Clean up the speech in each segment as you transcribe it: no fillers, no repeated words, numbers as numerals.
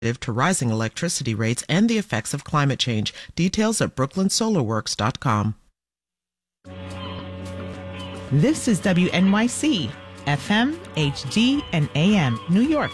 to rising electricity rates and the effects of climate change. Details at brooklynsolarworks.com. This is WNYC, FM, HD, and AM, New York.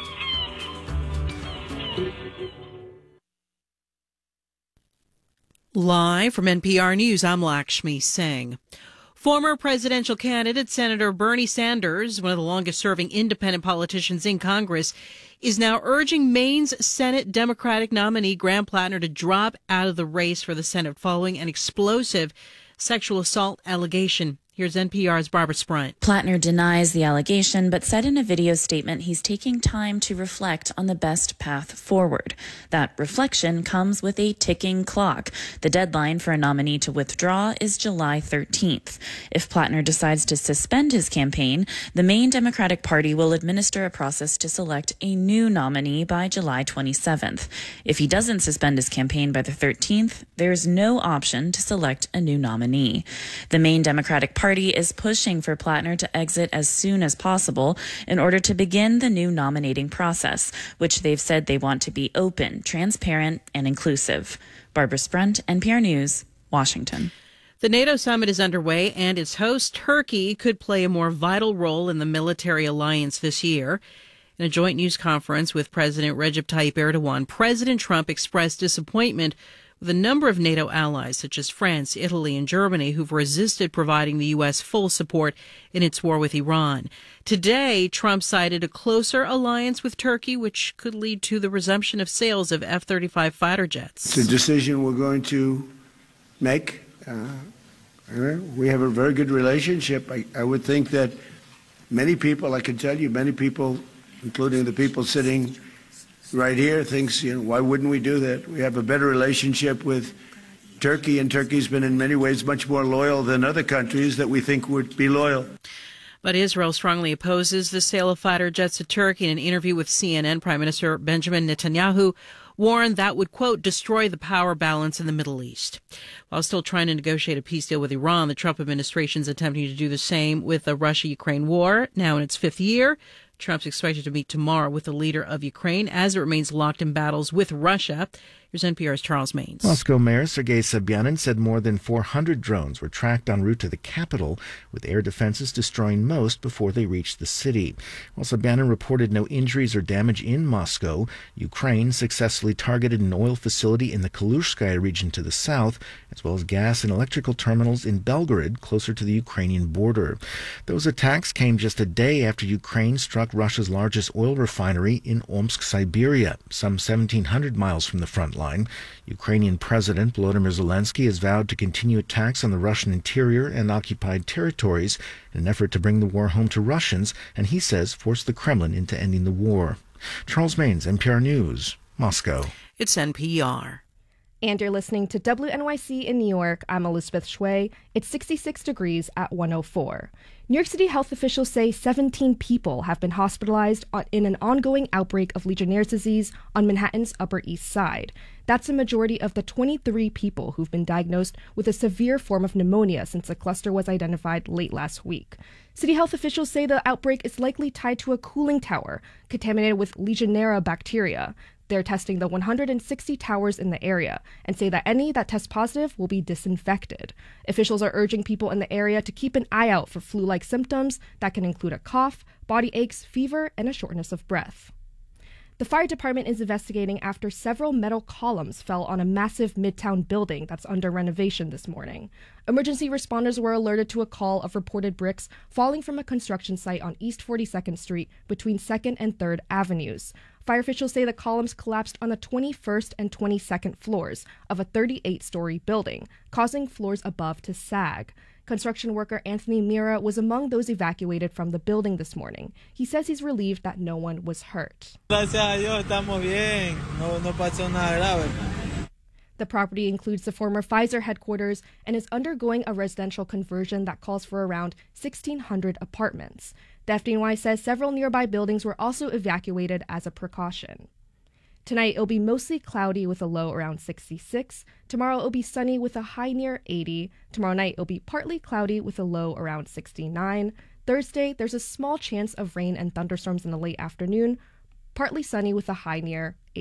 Live from NPR News, I'm Lakshmi Singh. Former presidential candidate Senator Bernie Sanders, one of the longest-serving independent politicians in Congress, is now urging Maine's Senate Democratic nominee Graham Plattner to drop out of the race for the Senate following an explosive sexual assault allegation. Here's NPR's Barbara Sprunt. Plattner denies the allegation, but said in a video statement he's taking time to reflect on the best path forward. That reflection comes with a ticking clock. The deadline for a nominee to withdraw is July 13th. If Plattner decides to suspend his campaign, the Maine Democratic Party will administer a process to select a new nominee by July 27th. If he doesn't suspend his campaign by the 13th, there's no option to select a new nominee. The Maine Democratic Party is pushing for Plattner to exit as soon as possible in order to begin the new nominating process, which they've said they want to be open, transparent, and inclusive. Barbara Sprunt, NPR News, Washington. The NATO summit is underway, and its host, Turkey, could play a more vital role in the military alliance this year. In a joint news conference with President Recep Tayyip Erdogan, President Trump expressed disappointment with a number of NATO allies, such as France, Italy, and Germany, who've resisted providing the U.S. full support in its war with Iran. Today, Trump cited a closer alliance with Turkey, which could lead to the resumption of sales of F-35 fighter jets. It's a decision we're going to make. We have a very good relationship. I would think that many people, I can tell you, many people, including the people sitting right here, thinks, why wouldn't we do that? We have a better relationship with Turkey, and Turkey's been in many ways much more loyal than other countries that we think would be loyal. But Israel strongly opposes the sale of fighter jets to Turkey. In an interview with CNN, Prime Minister Benjamin Netanyahu warned that would, quote, destroy the power balance in the Middle East. While still trying to negotiate a peace deal with Iran, the Trump administration is attempting to do the same with the Russia-Ukraine war, now in its fifth year. Trump's expected to meet tomorrow with the leader of Ukraine as it remains locked in battles with Russia. Here's NPR's Charles Maines. Moscow Mayor Sergei Sobyanin said more than 400 drones were tracked en route to the capital, with air defenses destroying most before they reached the city. While Sobyanin reported no injuries or damage in Moscow, Ukraine successfully targeted an oil facility in the Kalushskaya region to the south, as well as gas and electrical terminals in Belgorod, closer to the Ukrainian border. Those attacks came just a day after Ukraine struck Russia's largest oil refinery in Omsk, Siberia, some 1,700 miles from the front line. Ukrainian President Volodymyr Zelensky has vowed to continue attacks on the Russian interior and occupied territories in an effort to bring the war home to Russians, and he says force the Kremlin into ending the war. Charles Maines, NPR News, Moscow. It's NPR. And you're listening to WNYC in New York. I'm Elizabeth Shway. It's 66 degrees at 104. New York City health officials say 17 people have been hospitalized in an ongoing outbreak of Legionnaire's disease on Manhattan's Upper East Side. That's a majority of the 23 people who've been diagnosed with a severe form of pneumonia since the cluster was identified late last week. City health officials say the outbreak is likely tied to a cooling tower contaminated with Legionnaire bacteria. They're testing the 160 towers in the area and say that any that test positive will be disinfected. Officials are urging people in the area to keep an eye out for flu-like symptoms that can include a cough, body aches, fever, and a shortness of breath. The fire department is investigating after several metal columns fell on a massive Midtown building that's under renovation this morning. Emergency responders were alerted to a call of reported bricks falling from a construction site on East 42nd Street between 2nd and 3rd Avenues. Fire officials say the columns collapsed on the 21st and 22nd floors of a 38-story building, causing floors above to sag. Construction worker Anthony Mira was among those evacuated from the building this morning. He says he's relieved that no one was hurt. The property includes the former Pfizer headquarters and is undergoing a residential conversion that calls for around 1,600 apartments. The FDNY says several nearby buildings were also evacuated as a precaution. Tonight, it'll be mostly cloudy with a low around 66. Tomorrow, it'll be sunny with a high near 80. Tomorrow night, it'll be partly cloudy with a low around 69. Thursday, there's a small chance of rain and thunderstorms in the late afternoon. partly sunny with a high near